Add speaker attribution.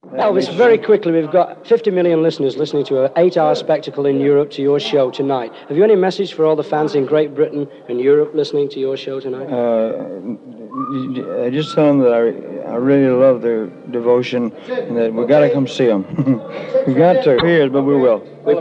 Speaker 1: Elvis, very quickly, we've got 50 million listeners listening to an 8-hour spectacle in Europe to your show tonight. Have you any message for all the fans in Great Britain and Europe listening to your show tonight?
Speaker 2: I just tell them that I really love their devotion and that we got to come see them. We got to. But we will.